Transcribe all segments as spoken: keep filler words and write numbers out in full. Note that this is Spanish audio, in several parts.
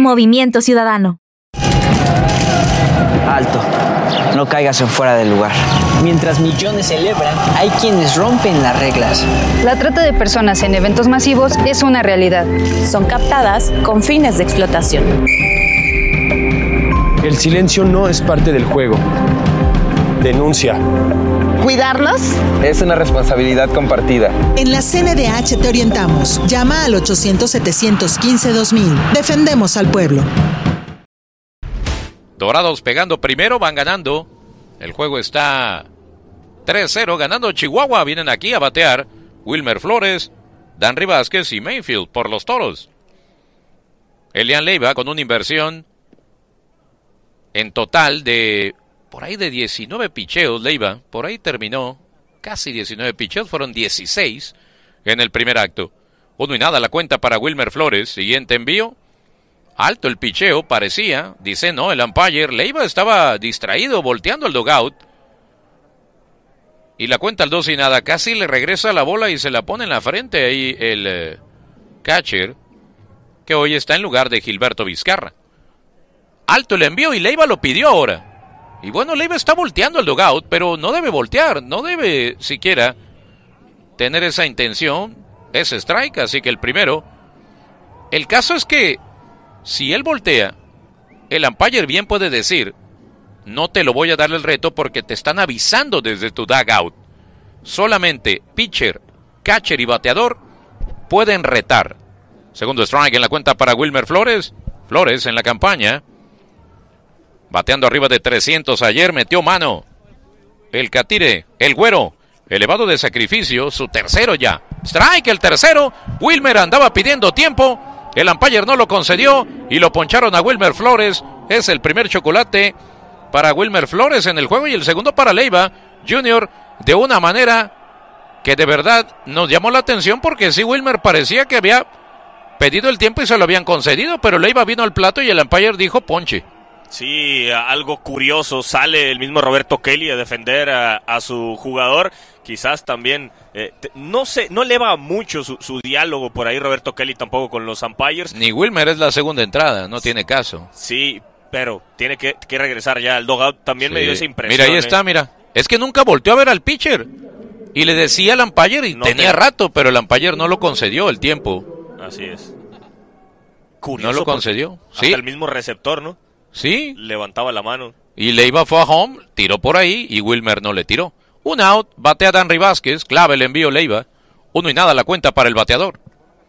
Movimiento Ciudadano. Alto. No caigas en fuera del lugar. Mientras millones celebran, hay quienes rompen las reglas. La trata de personas en eventos masivos es una realidad. Son captadas con fines de explotación. El silencio no es parte del juego. Denuncia. ¿Cuidarlos? Es una responsabilidad compartida. En la C N D H te orientamos. Llama al ochocientos, setecientos quince, dos mil. Defendemos al pueblo. Dorados pegando primero, van ganando. El juego está tres cero, ganando Chihuahua. Vienen aquí a batear Wilmer Flores, Danry Vázquez y Mayfield por los Toros. Elian Leiva con una inversión en total de por ahí de diecinueve picheos. Leiva por ahí terminó casi diecinueve picheos, fueron dieciséis en el primer acto. Uno y nada la cuenta para Wilmer Flores. Siguiente envío. Alto el picheo, parecía, dice no, el umpire. Leiva estaba distraído, volteando el dugout. Y la cuenta al dos y nada, casi le regresa la bola y se la pone en la frente ahí el eh, catcher, que hoy está en lugar de Gilberto Vizcarra. Alto el envío y Leiva lo pidió ahora. Y bueno, Leiva está volteando el dugout, pero no debe voltear, no debe siquiera tener esa intención. Es strike, así que el primero. El caso es que si él voltea, el umpire bien puede decir, no te lo voy a dar el reto porque te están avisando desde tu dugout. Solamente pitcher, catcher y bateador pueden retar. Segundo strike en la cuenta para Wilmer Flores. Flores en la campaña, bateando arriba de trescientos ayer, metió mano. El catire, el güero, elevado de sacrificio, su tercero ya. Strike el tercero, Wilmer andaba pidiendo tiempo. El umpire no lo concedió y lo poncharon a Wilmer Flores. Es el primer chocolate para Wilmer Flores en el juego y el segundo para Leiva Junior, de una manera que de verdad nos llamó la atención porque sí, Wilmer parecía que había pedido el tiempo y se lo habían concedido, pero Leiva vino al plato y el umpire dijo ponche. Sí, algo curioso, sale el mismo Roberto Kelly a defender a, a su jugador, quizás también, eh, te, no sé, no eleva mucho su, su diálogo por ahí Roberto Kelly tampoco con los umpires. Ni Wilmer es la segunda entrada, no tiene caso. Sí, pero tiene que, que regresar ya al dugout, también sí. Me dio esa impresión. Mira, ahí está, mira, es que nunca volteó a ver al pitcher y le decía al umpire y no tenía te... rato, pero el umpire no lo concedió el tiempo. Así es. Curioso, no lo concedió. Hasta sí. el mismo receptor, ¿no? Sí. Levantaba la mano. Y Leiva fue a home, tiró por ahí y Wilmer no le tiró. Un out, batea Danry Vázquez, clave el envío Leiva. Uno y nada la cuenta para el bateador.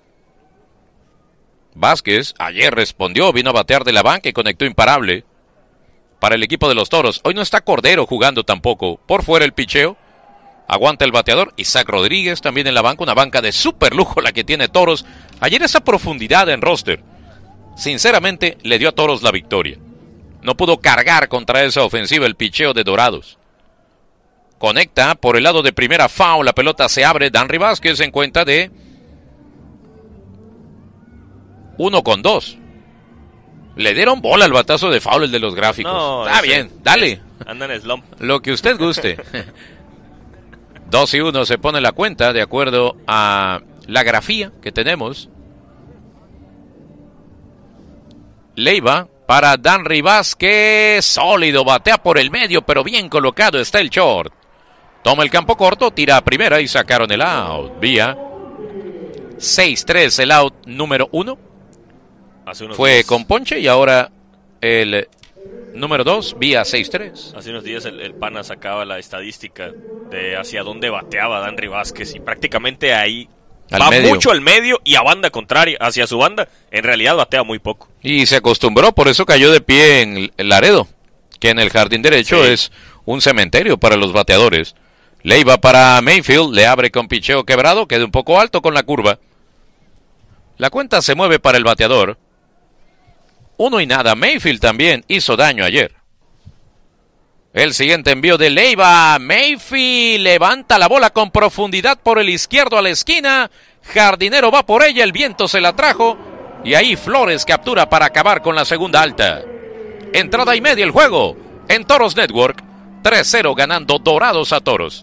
Vázquez ayer respondió, vino a batear de la banca y conectó imparable para el equipo de los Toros. Hoy no está Cordero jugando tampoco. Por fuera el picheo. Aguanta el bateador. Isaac Rodríguez también en la banca. Una banca de super lujo la que tiene Toros. Ayer esa profundidad en roster, sinceramente, le dio a Toros la victoria. No pudo cargar contra esa ofensiva el picheo de Dorados. Conecta por el lado de primera, foul, la pelota se abre. Danry Vázquez en cuenta de uno con dos. Le dieron bola al batazo de foul el de los gráficos. No, Está ese, bien, dale. Anda en slump. Lo que usted guste. Dos y uno se pone la cuenta de acuerdo a la grafía que tenemos. Leiva para Danry Vázquez, sólido, batea por el medio, pero bien colocado está el short. Toma el campo corto, tira a primera y sacaron el out. Vía seis tres el out número uno. Fue días. Con ponche y ahora el número dos, vía seis tres. Hace unos días el, el pana sacaba la estadística de hacia dónde bateaba Danry Vázquez y prácticamente ahí al va medio. Mucho al medio y a banda contraria, hacia su banda, en realidad batea muy poco. Y se acostumbró, por eso cayó de pie en el Laredo, que en el jardín derecho sí. Es un cementerio para los bateadores. Leiva para Mayfield, le abre con picheo quebrado, queda un poco alto con la curva. La cuenta se mueve para el bateador. Uno y nada, Mayfield también hizo daño ayer. El siguiente envío de Leiva, Mayfield levanta la bola con profundidad por el izquierdo a la esquina, Jardinero va por ella, el viento se la trajo y ahí Flores captura para acabar con la segunda alta. Entrada y media el juego en Toros Network, tres cero ganando Dorados a Toros.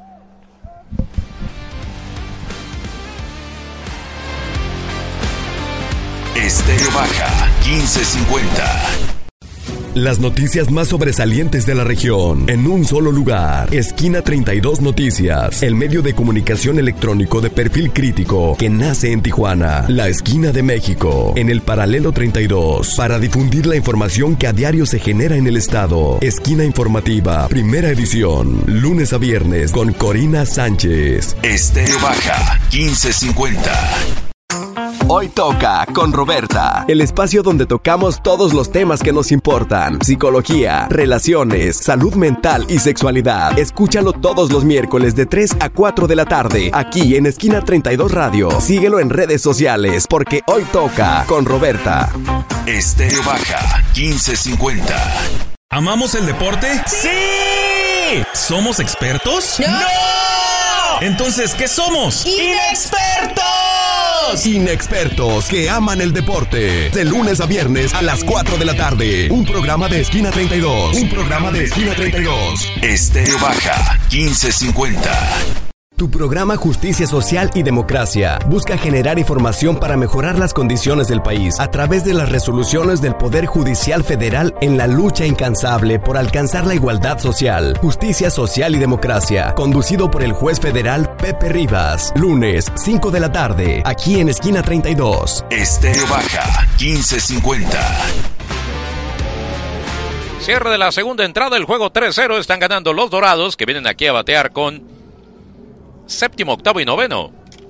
Estéreo Baja, quince cincuenta. Las noticias más sobresalientes de la región en un solo lugar. Esquina treinta y dos Noticias, el medio de comunicación electrónico de perfil crítico que nace en Tijuana, la esquina de México, en el paralelo treinta y dos, para difundir la información que a diario se genera en el estado. Esquina informativa, primera edición, lunes a viernes con Corina Sánchez. Estéreo Baja, quince cincuenta. Hoy toca con Roberta, el espacio donde tocamos todos los temas que nos importan: psicología, relaciones, salud mental y sexualidad. Escúchalo todos los miércoles de tres a cuatro de la tarde, aquí en Esquina treinta y dos Radio. Síguelo en redes sociales, porque hoy toca con Roberta. Estéreo Baja, quince cincuenta. ¿Amamos el deporte? ¡Sí! ¿Somos expertos? ¡No! Entonces, ¿qué somos? ¡Inexpertos! Inexpertos que aman el deporte. De lunes a viernes a las cuatro de la tarde. Un programa de Esquina treinta y dos. Un programa de Esquina treinta y dos. Estéreo Baja, quince cincuenta. Tu programa Justicia Social y Democracia busca generar información para mejorar las condiciones del país a través de las resoluciones del Poder Judicial Federal en la lucha incansable por alcanzar la igualdad social. Justicia Social y Democracia, conducido por el juez federal Pepe Rivas. Lunes, cinco de la tarde, aquí en Esquina treinta y dos. Estéreo Baja, quince cincuenta. Cierre de la segunda entrada, el juego tres cero. Están ganando los Dorados, que vienen aquí a batear con séptimo, octavo y noveno.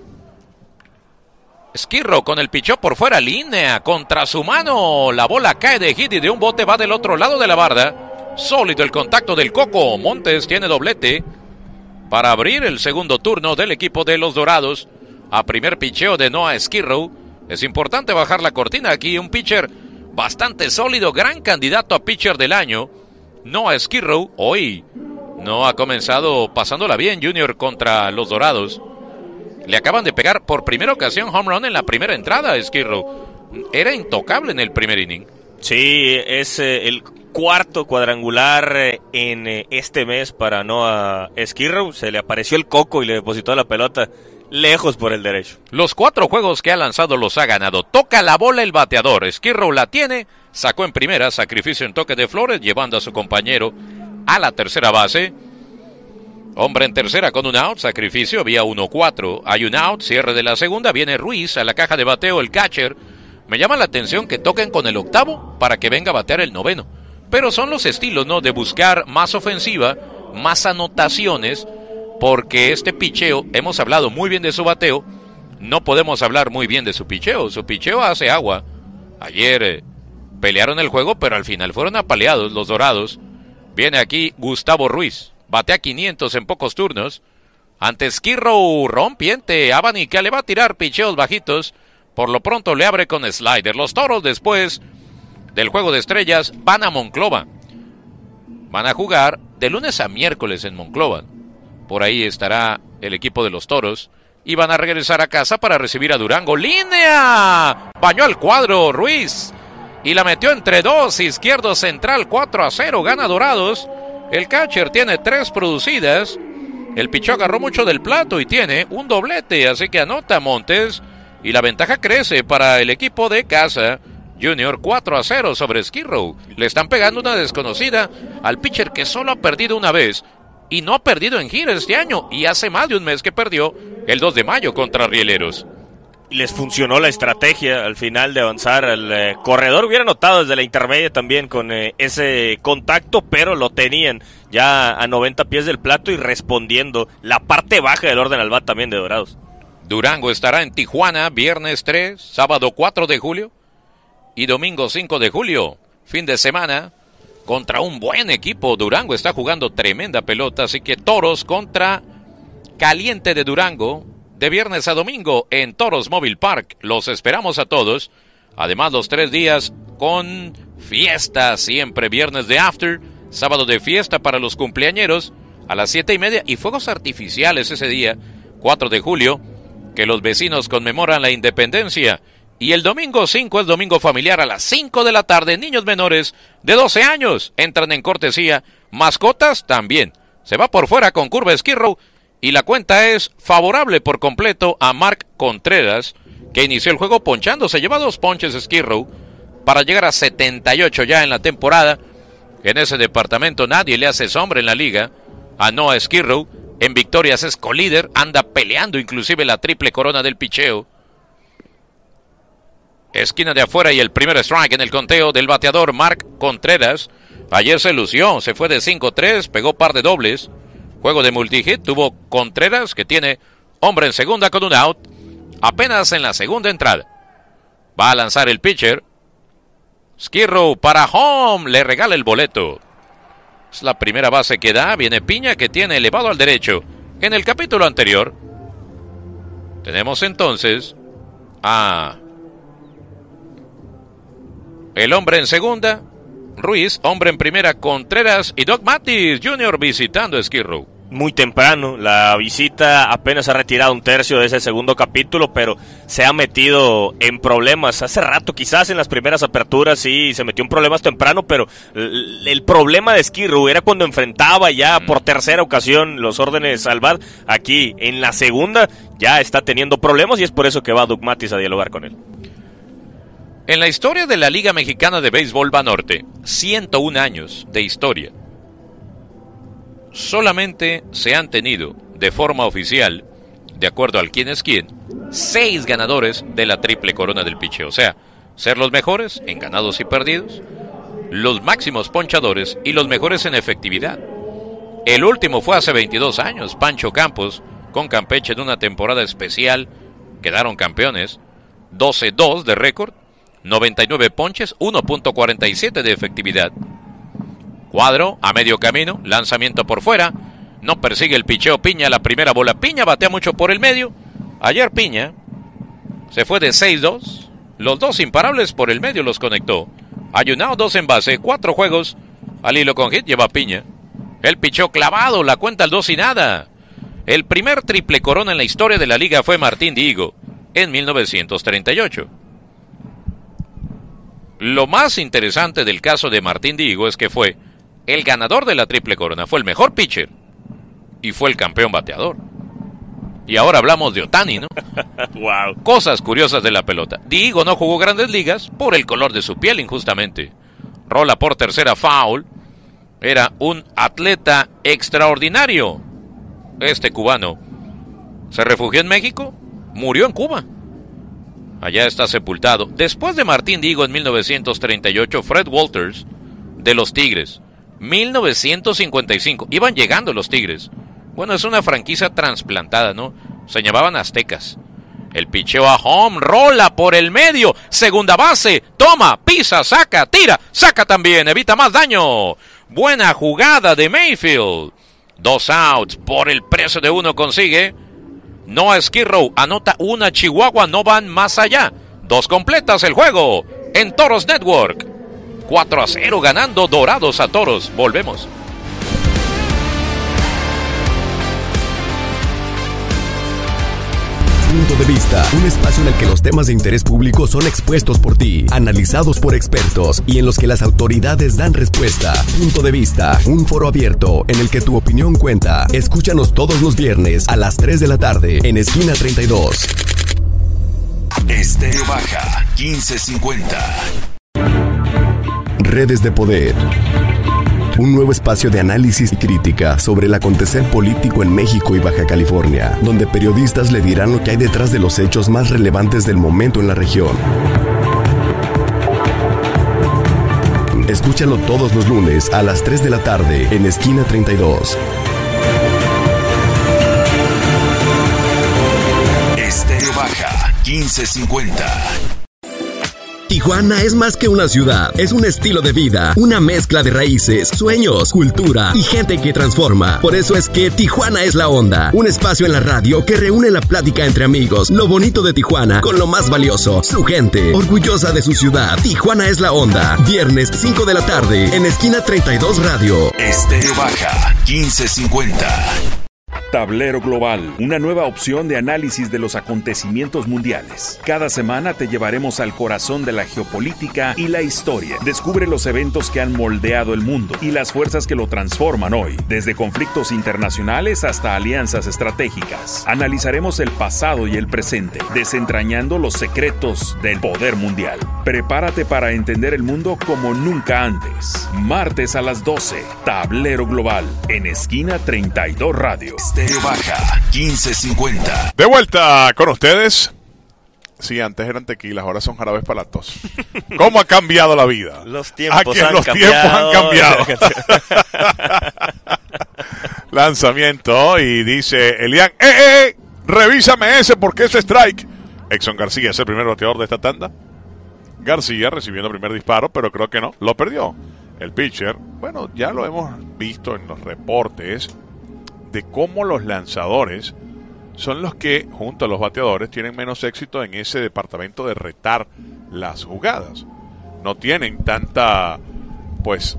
Esquirro con el pichó por fuera, línea contra su mano. La bola cae de hit y de un bote va del otro lado de la barda. Sólido el contacto del Coco. Montes tiene doblete para abrir el segundo turno del equipo de los Dorados. A primer picheo de Noah Esquirro. Es importante bajar la cortina aquí. Un pitcher bastante sólido, gran candidato a pitcher del año. Noah Esquirro hoy no ha comenzado pasándola bien, Junior, contra los Dorados. Le acaban de pegar por primera ocasión home run en la primera entrada a Esquirro. Era intocable en el primer inning. Sí, es eh, el cuarto cuadrangular eh, en eh, este mes para Noah Esquirro. Se le apareció el Coco y le depositó la pelota lejos por el derecho. Los cuatro juegos que ha lanzado los ha ganado. Toca la bola el bateador. Esquirro la tiene. Sacó en primera, sacrificio en toque de Flores, llevando a su compañero a la tercera base. Hombre en tercera con un out, sacrificio, vía uno cuatro. Hay un out, cierre de la segunda, viene Ruiz a la caja de bateo, el catcher. Me llama la atención que toquen con el octavo para que venga a batear el noveno. Pero son los estilos, ¿no? De buscar más ofensiva, más anotaciones, porque este picheo, hemos hablado muy bien de su bateo, no podemos hablar muy bien de su picheo. Su picheo hace agua. Ayer eh, pelearon el juego, pero al final fueron apaleados los Dorados. Viene aquí Gustavo Ruiz, batea quinientos en pocos turnos. Ante Esquirro, rompiente, Abanica le va a tirar picheos bajitos. Por lo pronto le abre con slider. Los Toros, después del juego de estrellas, van a Monclova. Van a jugar de lunes a miércoles en Monclova. Por ahí estará el equipo de los Toros. Y van a regresar a casa para recibir a Durango. ¡Línea! Bañó al cuadro Ruiz y la metió entre dos, izquierdo central, cuatro a cero, gana Dorados. El catcher tiene tres producidas. El pichó agarró mucho del plato y tiene un doblete, así que anota Montes. Y la ventaja crece para el equipo de casa. Junior cuatro a cero sobre Esquirro. Le están pegando una desconocida al pitcher que solo ha perdido una vez. Y no ha perdido en gira este año. Y hace más de un mes que perdió el dos de mayo contra Rieleros. Les funcionó la estrategia al final de avanzar al eh, corredor. Hubiera notado desde la intermedia también con eh, ese contacto, pero lo tenían ya a noventa pies del plato y respondiendo la parte baja del orden al bat también de Dorados. Durango estará en Tijuana viernes tres, sábado cuatro de julio y domingo cinco de julio. Fin de semana contra un buen equipo. Durango está jugando tremenda pelota, así que Toros contra Caliente de Durango. De viernes a domingo en Toros Mobile Park. Los esperamos a todos. Además, los tres días con fiesta. Siempre viernes de after. Sábado de fiesta para los cumpleañeros a las siete y media. Y fuegos artificiales ese día, cuatro de julio, que los vecinos conmemoran la independencia. Y el domingo cinco es domingo familiar a las cinco de la tarde. Niños menores de doce años entran en cortesía. Mascotas también. Se va por fuera con curva Esquirro. Y la cuenta es favorable por completo a Marc Contreras, que inició el juego ponchando. Se lleva dos ponches Skid Row para llegar a setenta y ocho ya en la temporada. En ese departamento nadie le hace sombra en la liga a Noah Skid Row. En victorias es colíder, anda peleando inclusive la triple corona del picheo. Esquina de afuera y el primer strike en el conteo del bateador Mark Contreras. Ayer se lució, se fue de cinco tres, pegó par de dobles. Juego de multihit, tuvo Contreras, que tiene hombre en segunda con un out. Apenas en la segunda entrada. Va a lanzar el pitcher. Skid Row para home, le regala el boleto. Es la primera base que da, viene Piña, que tiene elevado al derecho. En el capítulo anterior, tenemos entonces a el hombre en segunda, Ruiz, hombre en primera, Contreras y Doc Mattis junior visitando a Skid Row. Muy temprano, la visita apenas ha retirado un tercio de ese segundo capítulo, pero se ha metido en problemas. Hace rato, quizás en las primeras aperturas sí se metió en problemas temprano, pero el, el problema de Skid Row era cuando enfrentaba ya por tercera ocasión los órdenes al bat. Aquí, en la segunda, ya está teniendo problemas y es por eso que va Doc Mattis a dialogar con él. En la historia de la Liga Mexicana de Béisbol Banorte, ciento un años de historia, solamente se han tenido de forma oficial, de acuerdo al quién es quién, seis ganadores de la triple corona del picheo. O sea, ser los mejores en ganados y perdidos, los máximos ponchadores y los mejores en efectividad. El último fue hace veintidós años, Pancho Campos, con Campeche en una temporada especial, quedaron campeones, doce dos de récord, noventa y nueve ponches, uno punto cuarenta y siete de efectividad. Cuadro a medio camino, lanzamiento por fuera, no persigue el picheo Piña, la primera bola. Piña batea mucho por el medio. Ayer Piña se fue de seis dos, los dos imparables por el medio los conectó. Ayunao, dos en base, cuatro juegos al hilo con hit, lleva Piña. El picheo clavado, la cuenta al dos y nada. El primer triple corona en la historia de la liga fue Martín Dihigo en mil novecientos treinta y ocho. Lo más interesante del caso de Martín Dihigo es que fue el ganador de la triple corona, fue el mejor pitcher y fue el campeón bateador. Y ahora hablamos de Ohtani, ¿no? Wow. Cosas curiosas de la pelota. Dihigo no jugó grandes ligas por el color de su piel, injustamente. Rola por tercera, foul. Era un atleta extraordinario. Este cubano se refugió en México, murió en Cuba. Allá está sepultado. Después de Martín Dihigo en mil novecientos treinta y ocho, Fred Walters de los Tigres. mil novecientos cincuenta y cinco. Iban llegando los Tigres. Bueno, es una franquicia trasplantada, ¿no? Se llamaban Aztecas. El picheo a home, rola por el medio. Segunda base, toma, pisa, saca, tira, saca también, evita más daño. Buena jugada de Mayfield. Dos outs, por el precio de uno consigue. Noah Skid Row anota una, Chihuahua no van más allá. Dos completas el juego en Toros Network. cuatro a cero ganando Dorados a Toros. Volvemos. Punto de Vista, un espacio en el que los temas de interés público son expuestos por ti, analizados por expertos y en los que las autoridades dan respuesta. Punto de Vista, un foro abierto en el que tu opinión cuenta. Escúchanos todos los viernes a las tres de la tarde en Esquina treinta y dos. Estéreo Baja, quince cincuenta. Redes de Poder. Un nuevo espacio de análisis y crítica sobre el acontecer político en México y Baja California, donde periodistas le dirán lo que hay detrás de los hechos más relevantes del momento en la región. Escúchalo todos los lunes a las tres de la tarde en Esquina treinta y dos. Estéreo Baja, quince cincuenta. Tijuana es más que una ciudad, es un estilo de vida, una mezcla de raíces, sueños, cultura y gente que transforma. Por eso es que Tijuana es la onda, un espacio en la radio que reúne la plática entre amigos, lo bonito de Tijuana con lo más valioso, su gente, orgullosa de su ciudad. Tijuana es la onda, viernes cinco de la tarde en Esquina treinta y dos Radio. Estéreo Baja, quince cincuenta. Tablero Global, una nueva opción de análisis de los acontecimientos mundiales. Cada semana te llevaremos al corazón de la geopolítica y la historia. Descubre los eventos que han moldeado el mundo y las fuerzas que lo transforman hoy, desde conflictos internacionales hasta alianzas estratégicas. Analizaremos el pasado y el presente, desentrañando los secretos del poder mundial. Prepárate para entender el mundo como nunca antes. Martes a las doce, Tablero Global, en Esquina treinta y dos Radio. Estéreo Baja, quince cincuenta. De vuelta con ustedes. Sí, antes eran tequilas, ahora son jarabes para la tos. ¿Cómo ha cambiado la vida? Los tiempos Aquí han los cambiado. tiempos han cambiado. Lanzamiento y dice Elian, ¡eh, eh, eh! Revísame ese porque es strike. Exxon García es el primer bateador de esta tanda. García recibiendo el primer disparo, pero creo que no, lo perdió. El pitcher, bueno, ya lo hemos visto en los reportes de cómo los lanzadores son los que, junto a los bateadores, tienen menos éxito en ese departamento de retar las jugadas. No tienen tanta, pues,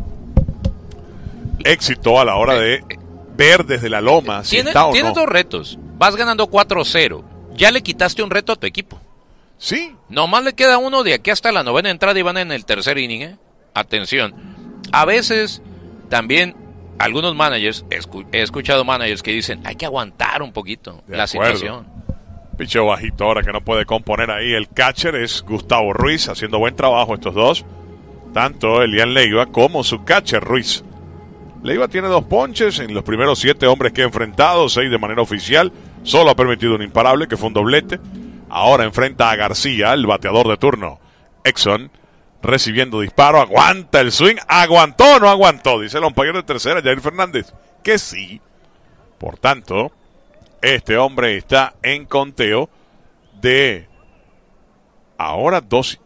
éxito a la hora de ver desde la loma si Tiene, está o tienes no. dos retos. Vas ganando cuatro cero. Ya le quitaste un reto a tu equipo. Sí. Nomás le queda uno de aquí hasta la novena entrada y van en el tercer inning, ¿eh? Atención. A veces también algunos managers, escu- he escuchado managers que dicen, hay que aguantar un poquito De la acuerdo. situación. Picheo bajito ahora que no puede componer ahí. El catcher es Gustavo Ruiz, haciendo buen trabajo estos dos. Tanto Elian Leiva como su catcher Ruiz. Leiva tiene dos ponches en los primeros siete hombres que ha enfrentado, seis de manera oficial. Solo ha permitido un imparable, que fue un doblete. Ahora enfrenta a García, el bateador de turno. Exxon, recibiendo disparo, aguanta el swing. ¿Aguantó o no aguantó? Dice el umpire de tercera, Jair Fernández, que sí. Por tanto, este hombre está en conteo de ahora dos.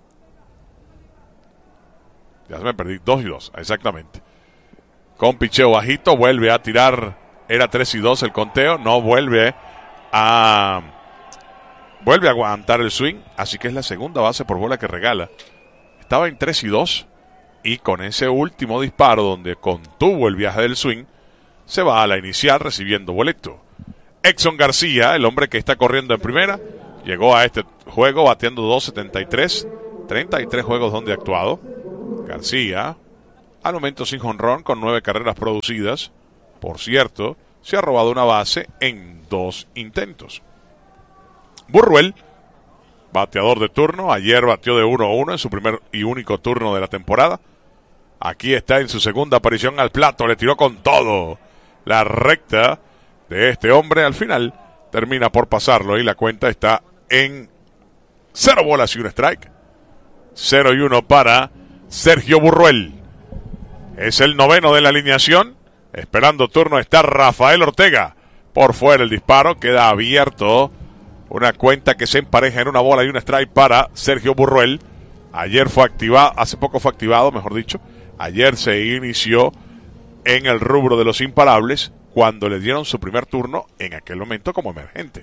Ya se me perdí, dos y dos, exactamente. Con picheo bajito, vuelve a tirar. Era tres y dos el conteo, no vuelve a... Vuelve a aguantar el swing, así que es la segunda base por bola que regala. Estaba en tres y dos y con ese último disparo donde contuvo el viaje del swing, se va a la inicial recibiendo boleto. Exxon García, el hombre que está corriendo en primera, llegó a este juego bateando dos setenta y tres, treinta y tres juegos donde ha actuado. García, al momento sin jonrón con nueve carreras producidas. Por cierto, se ha robado una base en dos intentos. Burruel, bateador de turno, ayer batió de uno a uno en su primer y único turno de la temporada. Aquí está en su segunda aparición al plato, le tiró con todo. La recta de este hombre al final termina por pasarlo y la cuenta está en cero bolas y un strike. cero y uno para Sergio Burruel. Es el noveno de la alineación. Esperando turno está Rafael Ortega. Por fuera el disparo, queda abierto. Una cuenta que se empareja en una bola y un strike para Sergio Burruel. Ayer fue activado, hace poco fue activado, mejor dicho. Ayer se inició en el rubro de los imparables cuando le dieron su primer turno en aquel momento como emergente.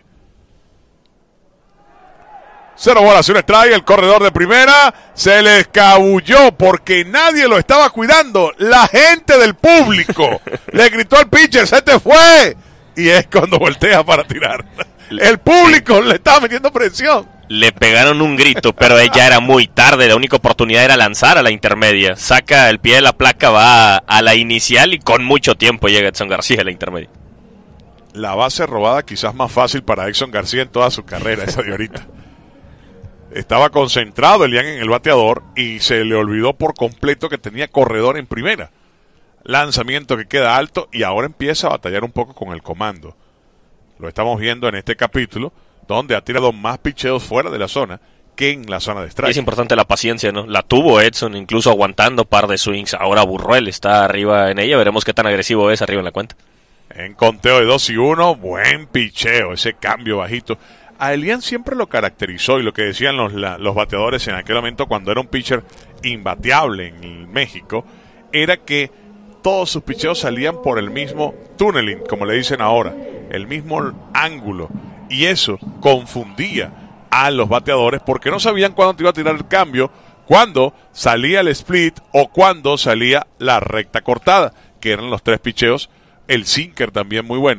Cero bolas, un strike, el corredor de primera se le escabulló porque nadie lo estaba cuidando. La gente del público le gritó al pitcher, ¡se te fue! Y es cuando voltea para tirar. El público le estaba metiendo presión. Le pegaron un grito, pero ya era muy tarde. La única oportunidad era lanzar a la intermedia. Saca el pie de la placa, va a, a la inicial y con mucho tiempo llega Exxon García a la intermedia. La base robada quizás más fácil para Exxon García en toda su carrera, esa de ahorita. Estaba concentrado Elian en el bateador y se le olvidó por completo que tenía corredor en primera. Lanzamiento que queda alto y ahora empieza a batallar un poco con el comando. Lo estamos viendo en este capítulo, donde ha tirado más picheos fuera de la zona que en la zona de strike. Es importante la paciencia, ¿no? La tuvo Edson, incluso aguantando par de swings. Ahora Burruel está arriba en ella. Veremos qué tan agresivo es arriba en la cuenta. En conteo de dos y uno, buen picheo, ese cambio bajito. A Elian siempre lo caracterizó y lo que decían los, la, los bateadores en aquel momento cuando era un pitcher imbateable en México, era que todos sus picheos salían por el mismo tunneling, como le dicen ahora, el mismo ángulo. Y eso confundía a los bateadores porque no sabían cuándo te iba a tirar el cambio, cuándo salía el split o cuándo salía la recta cortada, que eran los tres picheos, el sinker también muy bueno,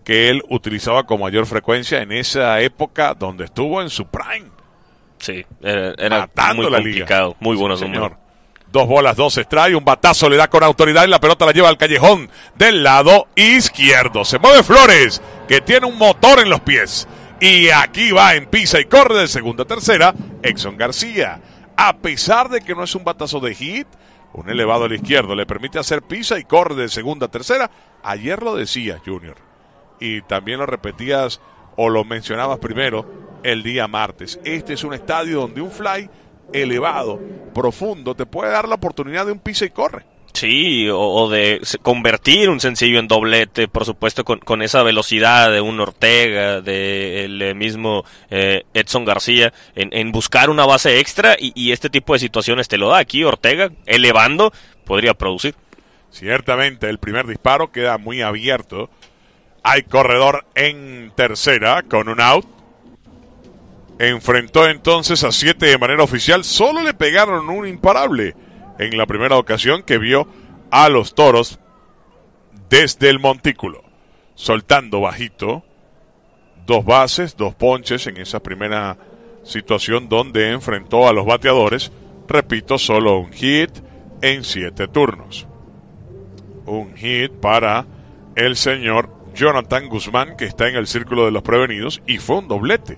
que él utilizaba con mayor frecuencia en esa época donde estuvo en su prime. Sí, era, era matando muy la complicado, liga. muy buenos sí, números. señor. Dos bolas, dos strikes, un batazo le da con autoridad y la pelota la lleva al callejón del lado izquierdo. Se mueve Flores, que tiene un motor en los pies. Y aquí va en pisa y corre de segunda a tercera, Exxon García. A pesar de que no es un batazo de hit, un elevado al izquierdo le permite hacer pisa y corre de segunda a tercera. Ayer lo decías, Junior, y también lo repetías o lo mencionabas primero el día martes. Este es un estadio donde un fly elevado, profundo, te puede dar la oportunidad de un pisa y corre. Sí, o, o de convertir un sencillo en doblete, por supuesto, con, con esa velocidad de un Ortega, del de mismo eh, Edson García, en, en buscar una base extra, y, y este tipo de situaciones te lo da aquí Ortega, elevando, podría producir. Ciertamente, el primer disparo queda muy abierto. Hay corredor en tercera con un out. Enfrentó entonces a siete de manera oficial. Solo le pegaron un imparable en la primera ocasión que vio a los Toros desde el montículo. Soltando bajito. Dos bases, dos ponches en esa primera situación donde enfrentó a los bateadores. Repito, solo un hit en siete turnos. Un hit para el señor Jonathan Guzmán, que está en el círculo de los prevenidos, y fue un doblete.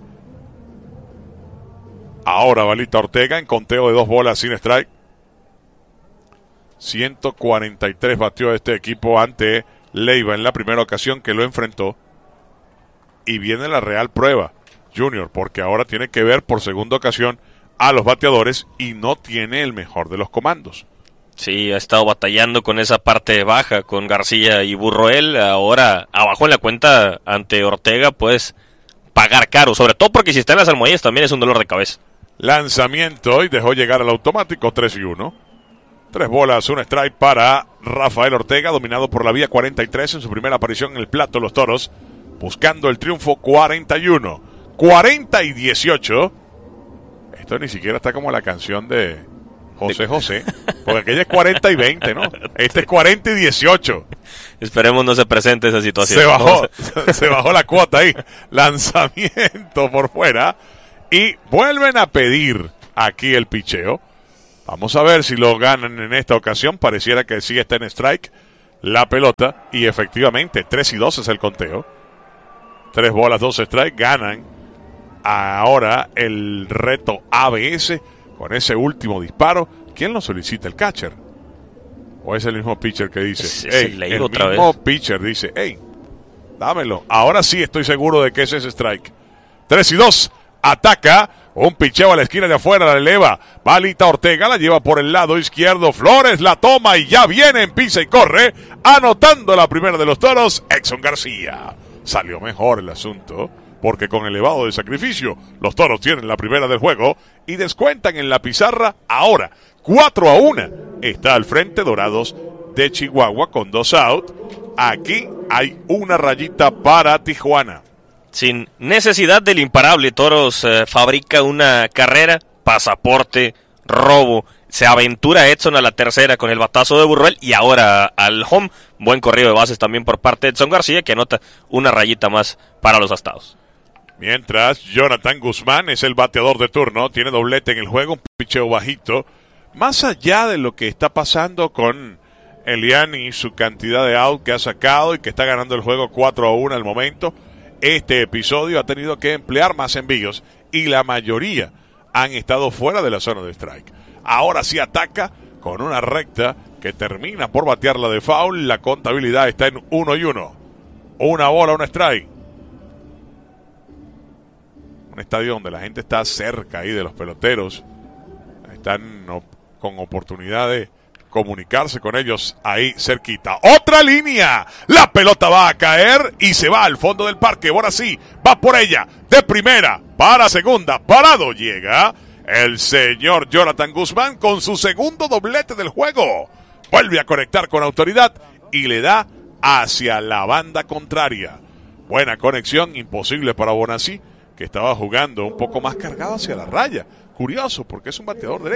Ahora Balita Ortega en conteo de dos bolas sin strike. ciento cuarenta y tres batió este equipo ante Leiva en la primera ocasión que lo enfrentó. Y viene la real prueba, Junior, porque ahora tiene que ver por segunda ocasión a los bateadores y no tiene el mejor de los comandos. Sí, ha estado batallando con esa parte baja, con García y Burroel. Ahora, abajo en la cuenta ante Ortega, puedes pagar caro, sobre todo porque si está en las almohadillas también es un dolor de cabeza. Lanzamiento y dejó llegar al automático, tres y uno. Tres bolas, un strike para Rafael Ortega, dominado por la vía cuarenta y tres en su primera aparición en el plato. Los Toros buscando el triunfo. Cuarenta y uno, cuarenta y dieciocho. Esto ni siquiera está como la canción de José José, porque aquella es cuarenta y veinte, ¿no? Este es cuarenta y dieciocho. Esperemos no se presente esa situación. Se bajó, se bajó la cuota ahí. Lanzamiento por fuera. Y vuelven a pedir aquí el picheo. Vamos a ver si lo ganan en esta ocasión. Pareciera que sí está en strike la pelota. Y efectivamente, tres y dos es el conteo. Tres bolas, dos strike. Ganan ahora el reto A B S con ese último disparo. ¿Quién lo solicita? ¿El catcher? ¿O es el mismo pitcher que dice? Es, es el el otra mismo vez. pitcher dice, hey, dámelo. Ahora sí estoy seguro de que ese es strike. tres y dos. Ataca, un picheo a la esquina de afuera, la eleva, Balita Ortega, la lleva por el lado izquierdo, Flores la toma y ya viene en pisa y corre, anotando la primera de los Toros, Exxon García. Salió mejor el asunto, porque con elevado de sacrificio, los Toros tienen la primera del juego y descuentan en la pizarra ahora, cuatro a uno. Está al frente Dorados de Chihuahua con dos out. Aquí hay una rayita para Tijuana. Sin necesidad del imparable, Toros eh, fabrica una carrera, pasaporte, robo, se aventura Edson a la tercera con el batazo de Burruel y ahora al home. Buen corrido de bases también por parte de Edson García, que anota una rayita más para los Astados. Mientras Jonathan Guzmán es el bateador de turno, tiene doblete en el juego, un picheo bajito. Más allá de lo que está pasando con Eliani y su cantidad de out que ha sacado y que está ganando el juego cuatro a uno al momento, este episodio ha tenido que emplear más envíos y la mayoría han estado fuera de la zona de strike. Ahora sí ataca con una recta que termina por batearla de foul. La contabilidad está en uno y uno. Una bola, un strike. Un estadio donde la gente está cerca ahí de los peloteros. Están op- con oportunidad de comunicarse con ellos ahí cerquita. ¡Otra línea! La pelota va a caer y se va al fondo del parque. Ahora sí, va por ella. De primera para segunda. Parado llega el señor Jonathan Guzmán con su segundo doblete del juego. Vuelve a conectar con autoridad y le da hacia la banda contraria. Buena conexión, imposible para Bonacci, que estaba jugando un poco más cargado hacia la raya. Curioso, porque es un bateador derecho.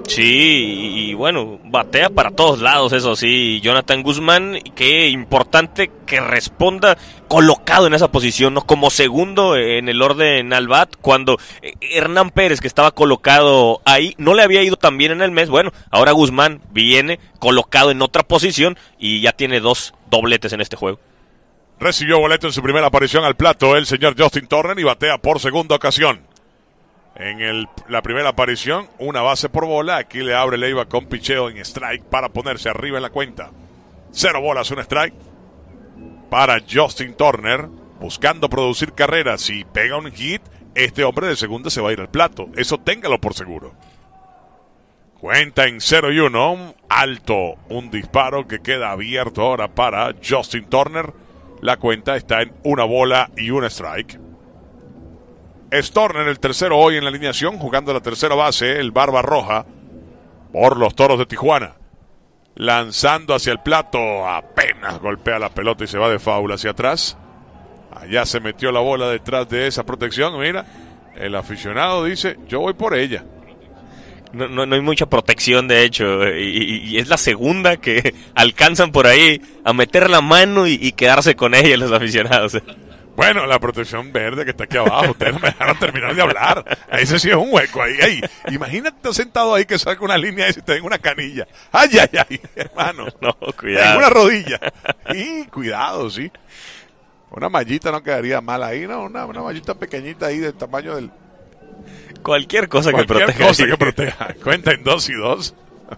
Sí, y, y bueno, batea para todos lados, eso sí, Jonathan Guzmán, qué importante que responda colocado en esa posición, ¿no? Como segundo en el orden al bat, cuando Hernán Pérez, que estaba colocado ahí, no le había ido tan bien en el mes. Bueno, ahora Guzmán viene colocado en otra posición y ya tiene dos dobletes en este juego. Recibió boleto en su primera aparición al plato el señor Justin Turner y batea por segunda ocasión. En el, la primera aparición, una base por bola. Aquí le abre Leiva con picheo en strike para ponerse arriba en la cuenta. Cero bolas, un strike para Justin Turner, buscando producir carreras. Si pega un hit, este hombre de segunda se va a ir al plato. Eso téngalo por seguro. Cuenta en cero y uno. Alto, un disparo que queda abierto ahora para Justin Turner. La cuenta está en una bola y un strike. Es Turner el tercero hoy en la alineación, jugando la tercera base, el barba roja, por los Toros de Tijuana. Lanzando hacia el plato, apenas golpea la pelota y se va de foul hacia atrás. Allá se metió la bola detrás de esa protección. Mira, el aficionado dice, yo voy por ella. No, no, no hay mucha protección, de hecho, y, y es la segunda que alcanzan por ahí a meter la mano y, y quedarse con ella los aficionados. Bueno, la protección verde que está aquí abajo, ustedes no me dejaron terminar de hablar. Ese sí es un hueco ahí. ahí. Imagínate sentado ahí que salga una línea y te den una canilla. Ay, ay, ay, hermano. No, cuidado. En una rodilla. Y cuidado, sí. Una mallita no quedaría mal ahí, ¿no? Una, una mallita pequeñita ahí del tamaño del... Cualquier cosa Cualquier que proteja. cosa que proteja. Cuenta en dos y dos.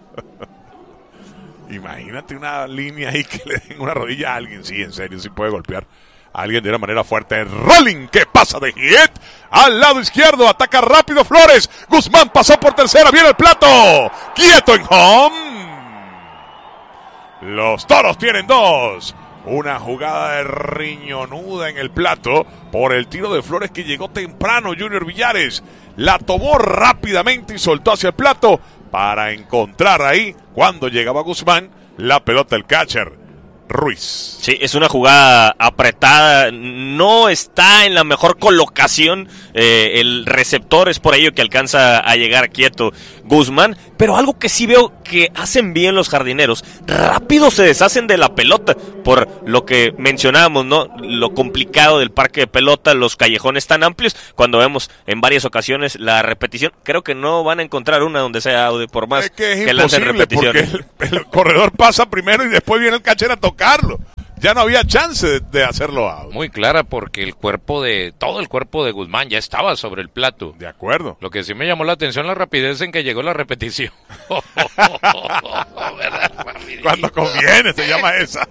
Imagínate una línea ahí que le den una rodilla a alguien. Sí, en serio, sí puede golpear a alguien de una manera fuerte. Rolling, ¿qué pasa de hit? Al lado izquierdo, ataca rápido Flores. Guzmán pasó por tercera, viene el plato. Quieto en home. Los Toros tienen dos. Una jugada de riñonuda en el plato por el tiro de Flores que llegó temprano. Junior Villares la tomó rápidamente y soltó hacia el plato para encontrar ahí, cuando llegaba Guzmán, la pelota del catcher Ruiz. Sí, es una jugada apretada, no está en la mejor colocación, eh, el receptor es por ello que alcanza a llegar quieto Guzmán, pero algo que sí veo que hacen bien los jardineros, rápido se deshacen de la pelota, por lo que mencionábamos, ¿no? Lo complicado del parque de pelota, los callejones tan amplios, cuando vemos en varias ocasiones la repetición, creo que no van a encontrar una donde sea audio, por más es que, es que lancen repeticiones. Porque el, el corredor pasa primero y después viene el catcher a tocarlo. Ya no había chance de, de hacerlo out. Muy clara porque el cuerpo de, todo el cuerpo de Guzmán ya estaba sobre el plato. De acuerdo. Lo que sí me llamó la atención la rapidez en que llegó la repetición. Cuando conviene se llama esa.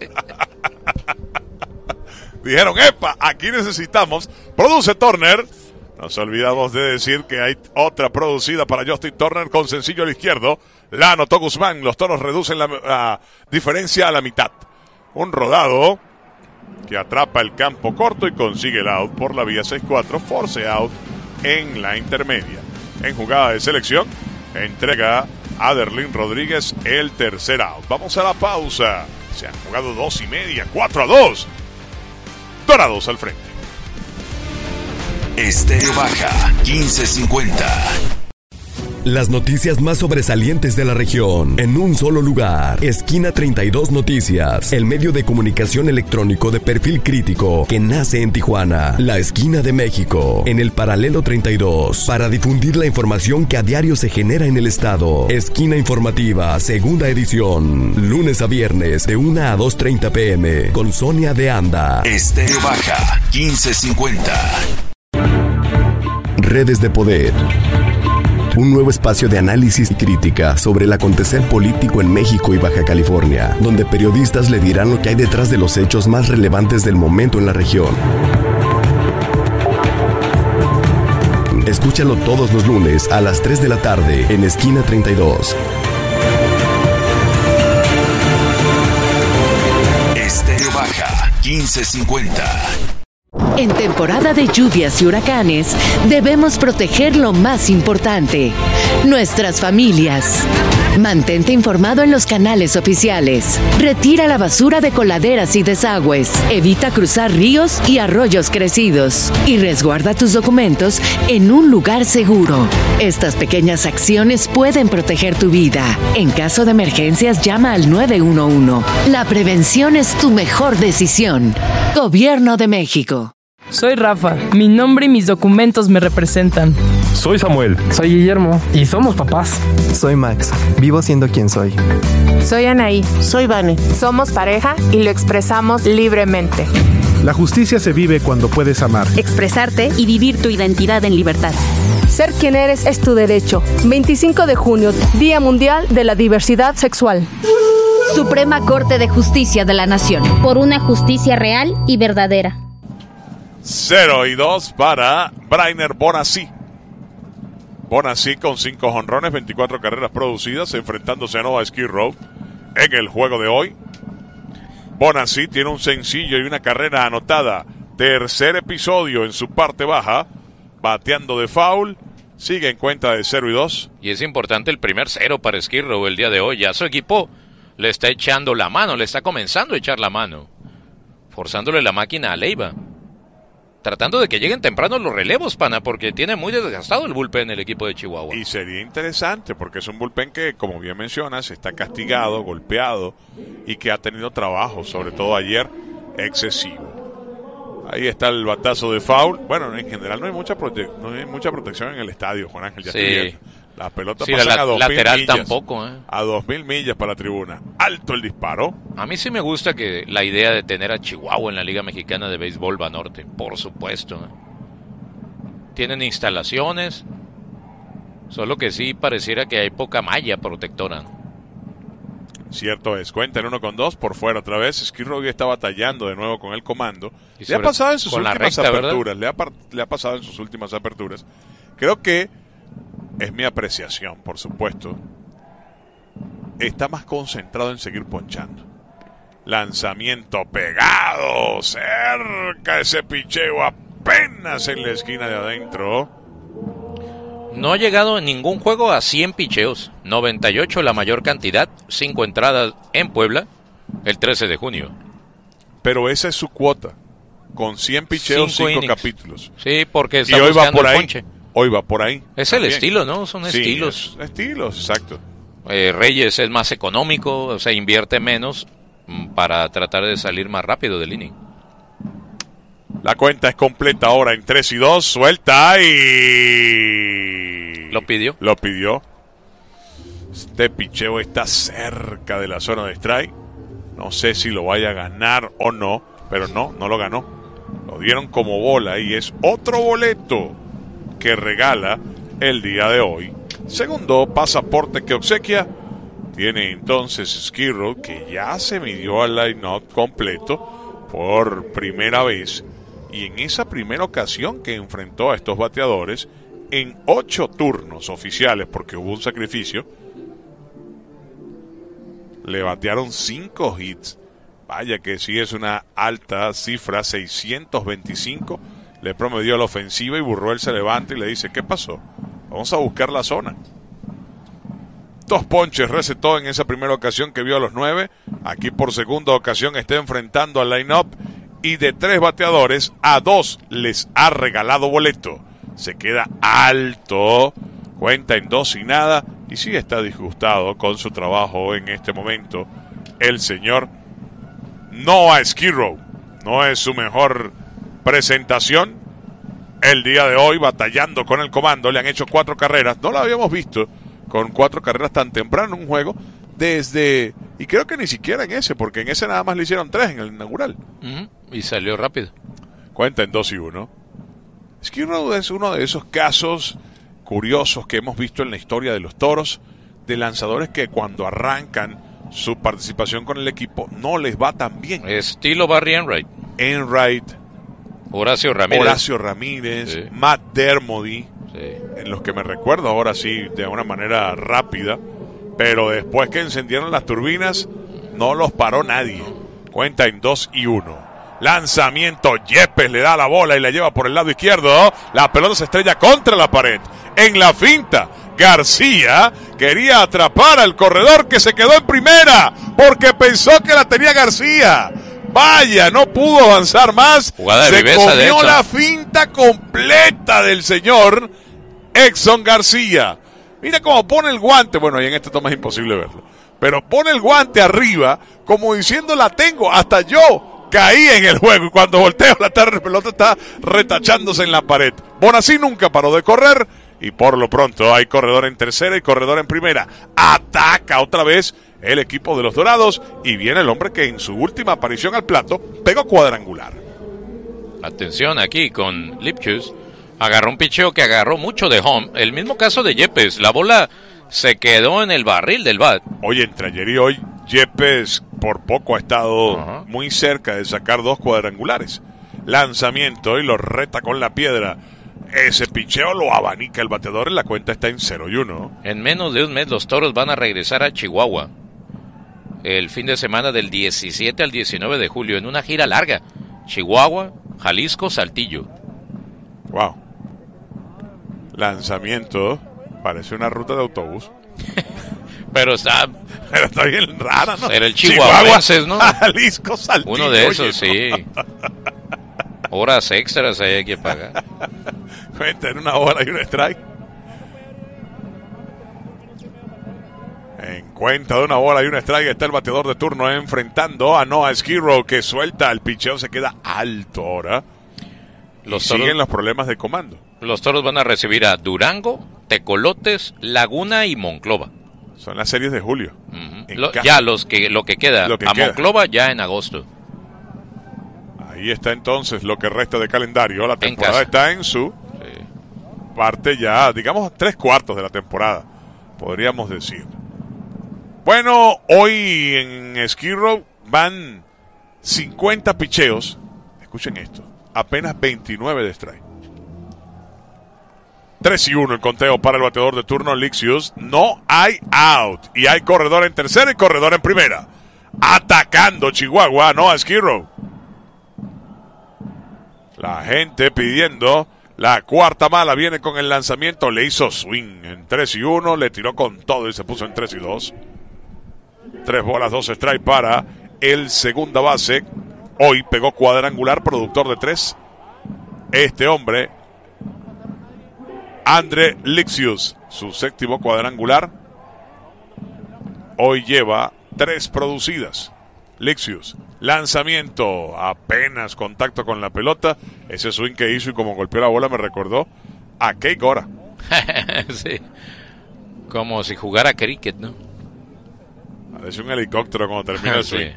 Dijeron, epa, aquí necesitamos. Produce Turner. Nos olvidamos de decir que hay otra producida para Justin Turner con sencillo al izquierdo. La anotó Guzmán. Los Toros reducen la, la diferencia a la mitad. Un rodado que atrapa el campo corto y consigue el out por la vía seis cuatro, force out en la intermedia. En jugada de selección, entrega a Derlín Rodríguez el tercer out. Vamos a la pausa. Se han jugado dos y media, cuatro a dos. Dorados al frente. Estéreo Baja, quince cincuenta. Las noticias más sobresalientes de la región en un solo lugar. Esquina treinta y dos Noticias, el medio de comunicación electrónico de perfil crítico que nace en Tijuana, la esquina de México, en el paralelo treinta y dos, para difundir la información que a diario se genera en el estado. Esquina informativa, segunda edición, lunes a viernes de una a dos treinta pm, con Sonia de Anda. Estéreo Baja, quince cincuenta. Redes de Poder. Un nuevo espacio de análisis y crítica sobre el acontecer político en México y Baja California, donde periodistas le dirán lo que hay detrás de los hechos más relevantes del momento en la región. Escúchalo todos los lunes a las tres de la tarde en Esquina treinta y dos. Estéreo Baja, quince cincuenta. En temporada de lluvias y huracanes, debemos proteger lo más importante, nuestras familias. Mantente informado en los canales oficiales. Retira la basura de coladeras y desagües. Evita cruzar ríos y arroyos crecidos. Y resguarda tus documentos en un lugar seguro. Estas pequeñas acciones pueden proteger tu vida. En caso de emergencias, llama al nueve uno uno. La prevención es tu mejor decisión. Gobierno de México. Soy Rafa. Mi nombre y mis documentos me representan. Soy Samuel. Soy Guillermo. Y somos papás. Soy Max. Vivo siendo quien soy. Soy Anaí. Soy Vane. Somos pareja y lo expresamos libremente. La justicia se vive cuando puedes amar, expresarte y vivir tu identidad en libertad. Ser quien eres es tu derecho. veinticinco de junio, Día Mundial de la Diversidad Sexual. Suprema Corte de Justicia de la Nación. Por una justicia real y verdadera. cero y dos para Brainer Bonasí. Bonasí con cinco jonrones, veinticuatro carreras producidas, enfrentándose a Noah Skid Row en el juego de hoy. Bonasí tiene un sencillo y una carrera anotada. Tercer episodio en su parte baja, bateando de foul. Sigue en cuenta de cero y dos. Y es importante el primer cero para Skid Row el día de hoy. Ya su equipo le está echando la mano, le está comenzando a echar la mano, forzándole la máquina a Leiva. Tratando de que lleguen temprano los relevos, pana, porque tiene muy desgastado el bullpen el equipo de Chihuahua. Y sería interesante, porque es un bullpen que, como bien mencionas, está castigado, golpeado, y que ha tenido trabajo, sobre todo ayer, excesivo. Ahí está el batazo de foul. Bueno, en general no hay mucha, prote- no hay mucha protección en el estadio, Juan Ángel. Ya sí. estoy viendo. Las pelotas sí, pasan la, a dos lateral mil millas. Tampoco, ¿eh? A dos mil millas para la tribuna. Alto el disparo. A mí sí me gusta que la idea de tener a Chihuahua en la Liga Mexicana de Béisbol Banorte, por supuesto. ¿eh? Tienen instalaciones, solo que sí pareciera que hay poca malla protectora. Cierto es. Cuenta en uno con dos, por fuera otra vez. Skid Row está batallando de nuevo con el comando. Y le ha pasado en sus últimas recta, aperturas. Le ha, le ha pasado en sus últimas aperturas. Creo que es mi apreciación, por supuesto. Está más concentrado en seguir ponchando. Lanzamiento pegado, cerca ese picheo apenas en la esquina de adentro. No ha llegado en ningún juego a cien picheos. noventa y ocho la mayor cantidad, cinco entradas en Puebla, el trece de junio. Pero esa es su cuota. Con cien picheos, cinco capítulos. Sí, porque está y hoy va por el ahí. ponche. Hoy va por ahí. Es también. el estilo, ¿no? Son sí, estilos. Es, estilos, exacto. Eh, Reyes es más económico, o sea, invierte menos para tratar de salir más rápido del inning. La cuenta es completa ahora en tres y dos. Suelta y... Lo pidió. Lo pidió. Este picheo está cerca de la zona de strike. No sé si lo vaya a ganar o no, pero no, no lo ganó. Lo dieron como bola y es otro boleto que regala el día de hoy. Segundo pasaporte que obsequia tiene entonces Skid Row, que ya se midió al line-up completo por primera vez, y en esa primera ocasión que enfrentó a estos bateadores en ocho turnos oficiales, porque hubo un sacrificio, le batearon cinco hits. Vaya que sí es una alta cifra, seiscientos veinticinco. Le promedió la ofensiva y Burruel se levanta y le dice: ¿qué pasó? Vamos a buscar la zona. Dos ponches recetó en esa primera ocasión que vio a los nueve. Aquí por segunda ocasión está enfrentando al line-up y de tres bateadores a dos les ha regalado boleto. Se queda alto, cuenta en dos y nada, y sí está disgustado con su trabajo en este momento el señor Noah Skid Row. No es su mejor presentación el día de hoy, batallando con el comando. Le han hecho cuatro carreras, no lo habíamos visto con cuatro carreras tan temprano en un juego desde, y creo que ni siquiera en ese, porque en ese nada más le hicieron tres en el inaugural. Uh-huh. Y salió rápido. Cuenta en dos y uno. Skid Row es uno de esos casos curiosos que hemos visto en la historia de los Toros, de lanzadores que cuando arrancan su participación con el equipo no les va tan bien. Estilo Barry Enright. Enright, Horacio Ramírez, Horacio Ramírez, sí. Matt Dermody, sí. En los que me recuerdo ahora sí de una manera rápida, pero después que encendieron las turbinas no los paró nadie. Cuenta en dos y uno. Lanzamiento, Yepes le da la bola y la lleva por el lado izquierdo. La pelota se estrella contra la pared. En la finta, García quería atrapar al corredor que se quedó en primera porque pensó que la tenía García. Vaya, no pudo avanzar más. Jugada de se viveza, comió de la finta completa del señor Exxon García. Mira cómo pone el guante. Bueno, ahí en esta toma es imposible verlo. Pero pone el guante arriba como diciendo la tengo. Hasta yo caí en el juego y cuando volteo la pelota está retachándose en la pared. Bonací nunca paró de correr y por lo pronto hay corredor en tercera y corredor en primera. Ataca otra vez el equipo de los Dorados y viene el hombre que en su última aparición al plato pegó cuadrangular. Atención aquí con Lipchus. Agarró un picheo que agarró mucho de home. El mismo caso de Yepes. La bola se quedó en el barril del bat. Oye, entre ayer y hoy, Yepes por poco ha estado uh-huh. muy cerca de sacar dos cuadrangulares. Lanzamiento y lo reta con la piedra. Ese picheo lo abanica el bateador. La cuenta está en cero y uno. En menos de un mes los Toros van a regresar a Chihuahua. El fin de semana del diecisiete al diecinueve de julio en una gira larga. Chihuahua, Jalisco, Saltillo. Wow. Lanzamiento. Parece una ruta de autobús. Pero está... Pero está bien rara, ¿no? Era el Chihuahuenses, ¿no? Jalisco, Saltillo. Uno de esos, oye, ¿no? sí. Horas extras ahí hay que pagar. Cuenta en una hora y un strike. En cuenta de una bola y un strike está el bateador de turno enfrentando a Noah Skirrow, que suelta el picheo, se queda alto ahora. Los toros, siguen los problemas de comando. Los Toros van a recibir a Durango, Tecolotes, Laguna y Monclova. Son las series de julio. Uh-huh. Lo, ya los que lo que queda. Lo que a queda. Monclova ya en agosto. Ahí está entonces lo que resta de calendario. La temporada en está en su sí. parte ya, digamos, tres cuartos de la temporada, podríamos decir. Bueno, hoy en Skirrow van cincuenta picheos. Escuchen esto. Apenas veintinueve de strike. tres y uno el conteo para el bateador de turno Lixius. No hay out. Y hay corredor en tercera y corredor en primera. Atacando Chihuahua, Noah Skirrow. La gente pidiendo la cuarta mala. Viene con el lanzamiento. Le hizo swing en tres y uno. Le tiró con todo y se puso en tres y dos. Tres bolas, dos strike para el segunda base. Hoy pegó cuadrangular, productor de tres. Este hombre, Andre Lixius, su séptimo cuadrangular. Hoy lleva tres producidas. Lixius, lanzamiento, apenas contacto con la pelota. Ese swing que hizo y como golpeó la bola me recordó a Kei Gora. Sí, como si jugara cricket, ¿no? Parece un helicóptero cuando termina el swing. Sí.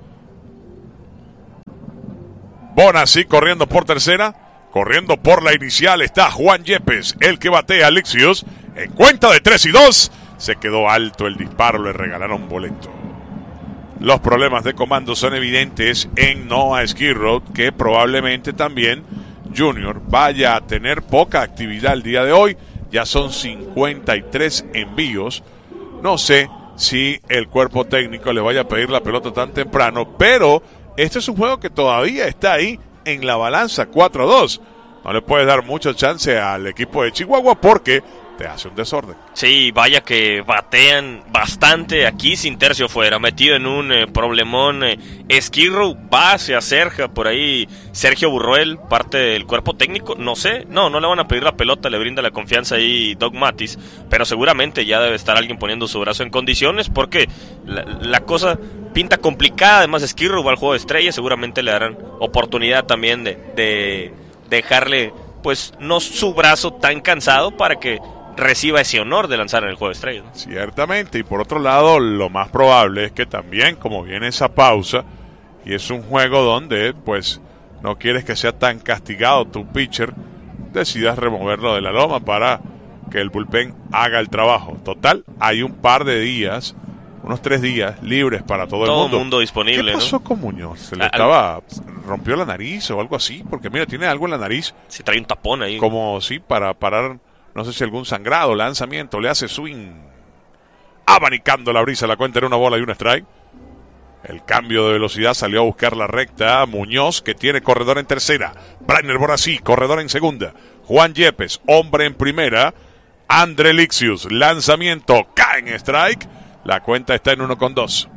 Bonací corriendo por tercera. Corriendo por la inicial está Juan Yepes, el que batea a Lixius. En cuenta de tres y dos. Se quedó alto el disparo, le regalaron boleto. Los problemas de comando son evidentes en Noah Skirrow, que probablemente también Junior vaya a tener poca actividad el día de hoy. Ya son cincuenta y tres envíos. No sé si el cuerpo técnico le vaya a pedir la pelota tan temprano, pero este es un juego que todavía está ahí en la balanza cuatro a dos. No le puedes dar mucha chance al equipo de Chihuahua porque te hace un desorden. Sí, vaya que batean bastante aquí sin tercio fuera, metido en un eh, problemón. Eh, Skirrow va, se acerca por ahí Sergio Burruel, parte del cuerpo técnico, no sé, no, no le van a pedir la pelota, le brinda la confianza ahí Doug Matis, pero seguramente ya debe estar alguien poniendo su brazo en condiciones porque la, la cosa pinta complicada. Además Skirrow va al juego de estrellas, seguramente le darán oportunidad también de, de dejarle pues no su brazo tan cansado para que reciba ese honor de lanzar en el juego de estrellas, ¿no? Ciertamente, y por otro lado, lo más probable es que también, como viene esa pausa, y es un juego donde, pues, no quieres que sea tan castigado tu pitcher, decidas removerlo de la loma para que el bullpen haga el trabajo. Total, hay un par de días, unos tres días libres para todo, todo el mundo. Todo el mundo disponible, ¿Qué pasó ¿no? con Muñoz? ¿Se le Al... estaba, rompió la nariz o algo así? Porque mira, tiene algo en la nariz. Se trae un tapón ahí. Como, sí, para parar... No sé si algún sangrado, lanzamiento, le hace swing. Abanicando la brisa, la cuenta en una bola y un strike. El cambio de velocidad salió a buscar la recta. Muñoz, que tiene corredor en tercera. Brainer Bonasí, corredor en segunda. Juan Yepes, hombre en primera. André Lixius, lanzamiento, cae en strike. La cuenta está en uno con dos.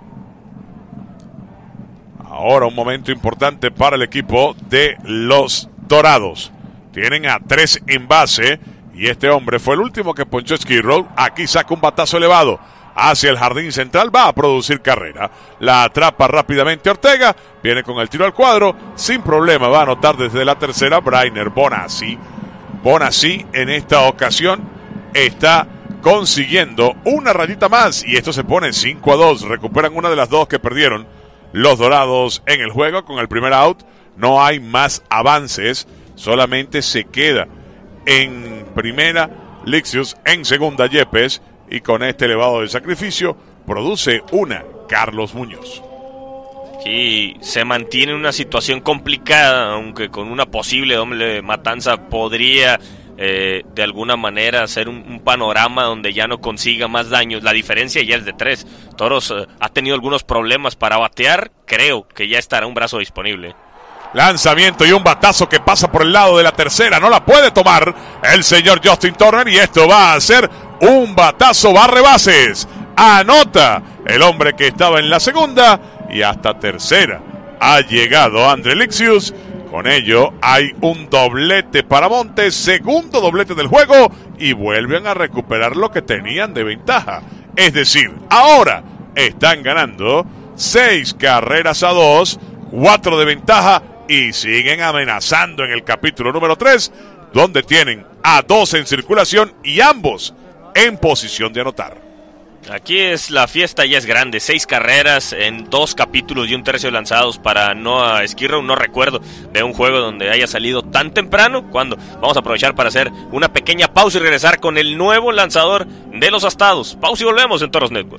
Ahora un momento importante para el equipo de los Dorados. Tienen a tres en base y este hombre fue el último que ponchó Skid Row. Aquí saca un batazo elevado hacia el jardín central, va a producir carrera. La atrapa rápidamente Ortega, viene con el tiro al cuadro, sin problema va a anotar desde la tercera Brainer Bonasí. Bonasí en esta ocasión está consiguiendo una rayita más y esto se pone cinco a dos. Recuperan una de las dos que perdieron los Dorados en el juego con el primer out. No hay más avances, solamente se queda en primera Lixius, en segunda Yepes, y con este elevado de sacrificio produce una Carlos Muñoz. Sí, se mantiene en una situación complicada, aunque con una posible doble matanza podría eh, de alguna manera hacer un, un panorama donde ya no consiga más daños. La diferencia ya es de tres. Toros eh, ha tenido algunos problemas para batear, creo que ya estará un brazo disponible. Lanzamiento y un batazo que pasa por el lado de la tercera, no la puede tomar el señor Justin Turner y esto va a ser un batazo barre bases. Anota el hombre que estaba en la segunda y hasta tercera ha llegado André Lixius. Con ello hay un doblete para Montes, segundo doblete del juego y vuelven a recuperar lo que tenían de ventaja. Es decir, ahora están ganando seis carreras a dos, cuatro de ventaja y siguen amenazando en el capítulo número tres, donde tienen a dos en circulación y ambos en posición de anotar. Aquí es la fiesta, ya es grande, seis carreras en dos capítulos y un tercio lanzados para Noah Skid Row. No recuerdo de un juego donde haya salido tan temprano. Cuando vamos a aprovechar para hacer una pequeña pausa y regresar con el nuevo lanzador de los Astados. Pausa y volvemos en Toros Network.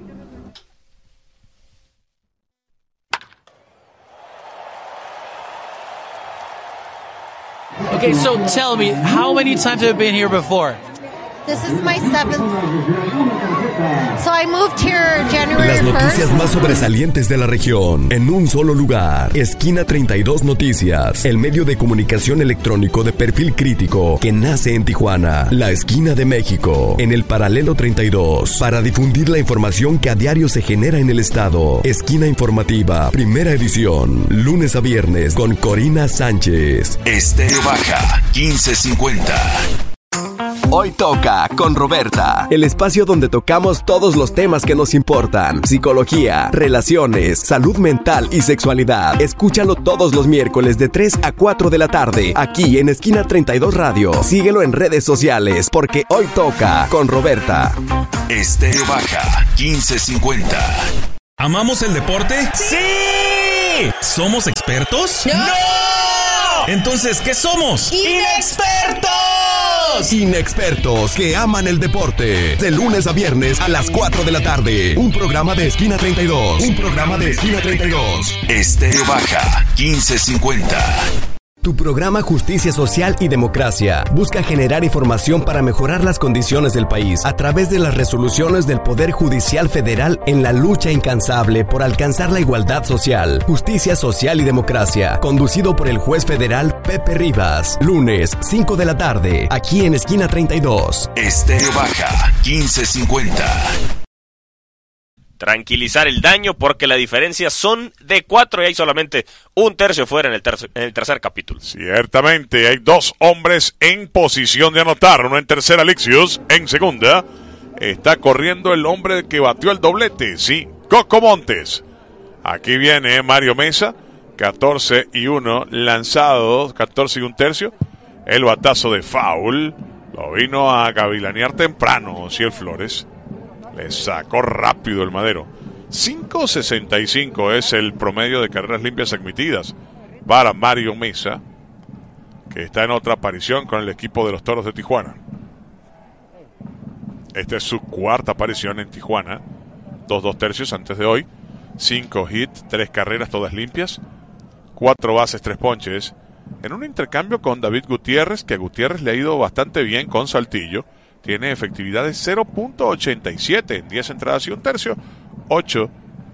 Okay, so tell me, how many times have you been here before? This is my seventh. So I moved here January Las noticias first. más sobresalientes de la región en un solo lugar. Esquina treinta y dos Noticias, el medio de comunicación electrónico de perfil crítico que nace en Tijuana, la esquina de México, en el paralelo treinta y dos, para difundir la información que a diario se genera en el estado. Esquina informativa, primera edición, lunes a viernes con Corina Sánchez. Estéreo Baja, quince cincuenta. Hoy toca con Roberta, el espacio donde tocamos todos los temas que nos importan: psicología, relaciones, salud mental y sexualidad. Escúchalo todos los miércoles de tres a cuatro de la tarde, aquí en Esquina treinta y dos Radio. Síguelo en redes sociales, porque hoy toca con Roberta. Estéreo Baja, quince cincuenta. ¿Amamos el deporte? ¡Sí! ¿Somos expertos? ¡No! Entonces, ¿qué somos? ¡Inexpertos! Inexpertos que aman el deporte. De lunes a viernes a las cuatro de la tarde. Un programa de Esquina treinta y dos. Un programa de Esquina treinta y dos. Estéreo Baja, quince cincuenta. Tu programa Justicia Social y Democracia busca generar información para mejorar las condiciones del país a través de las resoluciones del Poder Judicial Federal en la lucha incansable por alcanzar la igualdad social. Justicia Social y Democracia, conducido por el juez federal Pepe Rivas. Lunes, cinco de la tarde, aquí en Esquina treinta y dos. Estéreo Baja, quince cincuenta. Tranquilizar el daño porque la diferencia son de cuatro y hay solamente un tercio fuera en el, tercer, en el tercer capítulo. Ciertamente hay dos hombres en posición de anotar, uno en tercera Lixius, en segunda está corriendo el hombre que batió el doblete, sí, Coco Montes. Aquí viene Mario Mesa, catorce y uno lanzado, catorce y un tercio, el batazo de foul, lo vino a gavilanear temprano Ciel Flores. Le sacó rápido el madero. cinco sesenta y cinco es el promedio de carreras limpias admitidas para Mario Mesa, que está en otra aparición con el equipo de los Toros de Tijuana. Esta es su cuarta aparición en Tijuana. Dos, dos tercios antes de hoy. Cinco hits, tres carreras todas limpias. Cuatro bases, tres ponches. En un intercambio con David Gutiérrez, que a Gutiérrez le ha ido bastante bien con Saltillo. Tiene efectividad de cero punto ochenta y siete en diez entradas y un tercio, ocho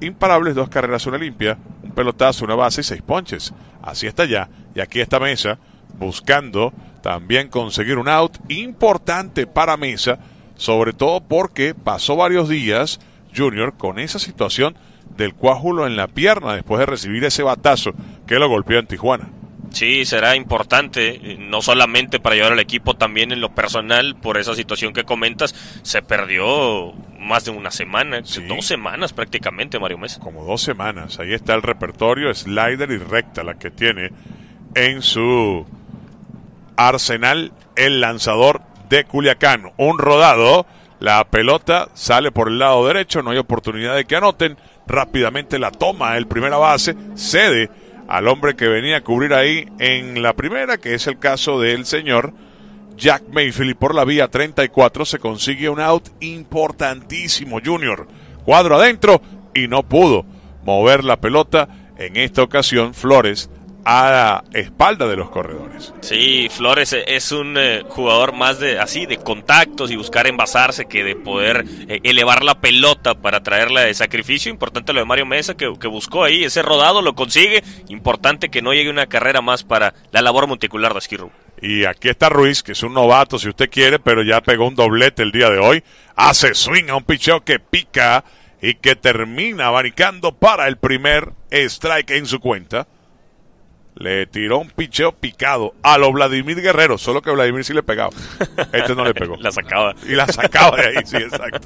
imparables, dos carreras, una limpia, un pelotazo, una base y seis ponches. Así está ya. Y aquí está Mesa buscando también conseguir un out importante para Mesa, sobre todo porque pasó varios días Junior con esa situación del coágulo en la pierna después de recibir ese batazo que lo golpeó en Tijuana. Sí, será importante, no solamente para llevar al equipo, también en lo personal, por esa situación que comentas. Se perdió más de una semana, sí. dos semanas prácticamente, Mario Mesa. Como dos semanas, ahí está el repertorio, slider y recta la que tiene en su arsenal el lanzador de Culiacán. Un rodado, la pelota sale por el lado derecho, no hay oportunidad de que anoten, rápidamente la toma el primera base, cede al hombre que venía a cubrir ahí en la primera, que es el caso del señor Jack Mayfield, y por la vía treinta y cuatro se consigue un out importantísimo, Junior. Cuadro adentro y no pudo mover la pelota. En esta ocasión, Flores a la espalda de los corredores. Sí, Flores es un eh, jugador más de así de contactos y buscar envasarse que de poder eh, elevar la pelota para traerla de sacrificio. Importante lo de Mario Mesa que, que buscó ahí ese rodado, lo consigue. Importante que no llegue una carrera más para la labor monticular de Esquirru. Y aquí está Ruiz, que es un novato si usted quiere, pero ya pegó un doblete el día de hoy. Hace swing a un picheo que pica y que termina abanicando para el primer strike en su cuenta. Le tiró un picheo picado a lo Vladimir Guerrero, solo que Vladimir sí le pegaba. Este no le pegó. La sacaba. Y la sacaba de ahí, sí, exacto.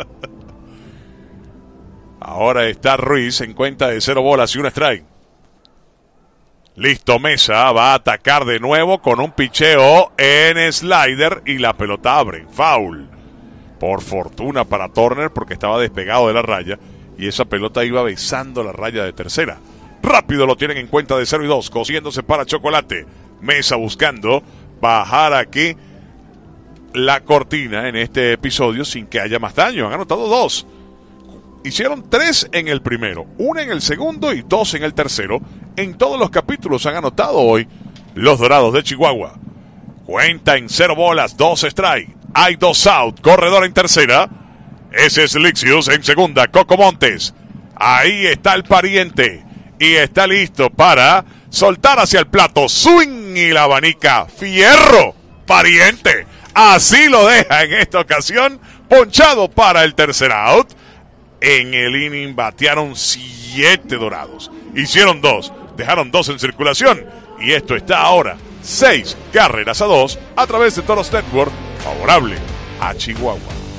Ahora está Ruiz en cuenta de cero bolas y un strike. Listo, Mesa va a atacar de nuevo con un picheo en slider y la pelota abre. Foul. Por fortuna para Turner porque estaba despegado de la raya y esa pelota iba besando la raya de tercera. Rápido lo tienen en cuenta de cero y dos, cosiéndose para Chocolate. Mesa buscando bajar aquí la cortina en este episodio sin que haya más daño. Han anotado dos. Hicieron tres en el primero, una en el segundo y dos en el tercero. En todos los capítulos han anotado hoy los Dorados de Chihuahua. Cuenta en cero bolas, dos strike. Hay dos out, corredor en tercera. Ese es Lixius en segunda, Coco Montes. Ahí está el pariente. Y está listo para soltar hacia el plato. Swing y la abanica. Fierro, pariente. Así lo deja en esta ocasión. Ponchado para el tercer out. En el inning batearon siete Dorados. Hicieron dos. Dejaron dos en circulación. Y esto está ahora seis carreras a dos a través de Toros Network. Favorable a Chihuahua.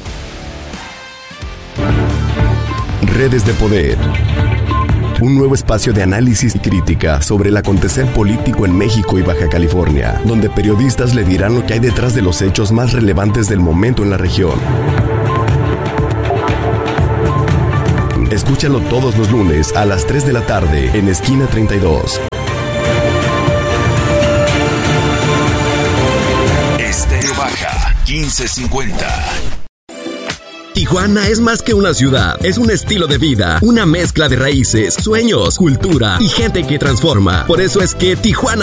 Redes de Poder. Un nuevo espacio de análisis y crítica sobre el acontecer político en México y Baja California, donde periodistas le dirán lo que hay detrás de los hechos más relevantes del momento en la región. Escúchalo todos los lunes a las tres de la tarde en Esquina treinta y dos. Estéreo Baja, quince cincuenta. Tijuana es más que una ciudad, es un estilo de vida, una mezcla de raíces, sueños, cultura y gente que transforma. Por eso es que Tijuana